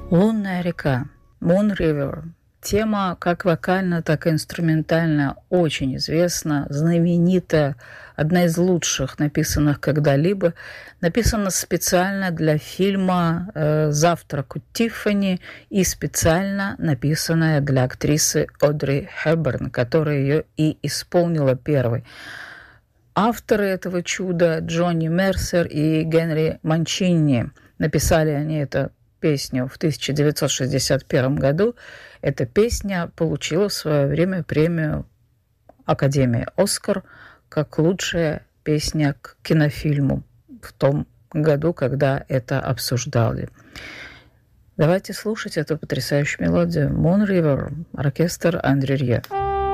Лунная река, Moon River. Тема как вокально, так и инструментально очень известна, знаменита, одна из лучших, написанных когда-либо. Написана специально для фильма «Завтрак у Тиффани» и специально написанная для актрисы Одри Хепберн, которая ее и исполнила первой. Авторы этого чуда Джонни Мерсер и Генри Манчини. Написали они это песню в 1961 году. Эта песня получила в свое время премию Академии «Оскар» как лучшая песня к кинофильму в том году, когда это обсуждали. Давайте слушать эту потрясающую мелодию. Moon River, оркестр Андре Рье.